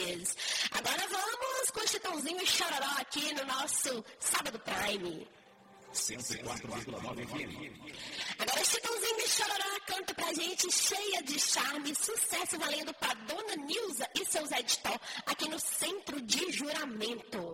Yes. Agora vamos com o Chitãozinho e Chororó aqui no nosso Sábado Prime. 104,9 FM. Agora Chitãozinho e Chororó canta pra gente, cheia de charme, sucesso valendo pra Dona Nilza e seu Zé de Tó, aqui no Centro de Juramento.